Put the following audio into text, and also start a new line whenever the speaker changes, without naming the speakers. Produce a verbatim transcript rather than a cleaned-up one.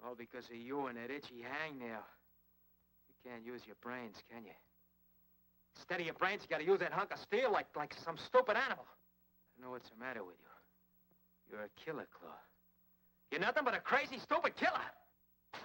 All because of you and that itchy hangnail. You can't use your brains, can you? Instead of your brains, you gotta use that hunk of steel like, like some stupid animal. I know what's the matter with you. You're a killer, Claw. You're nothing but a crazy, stupid killer.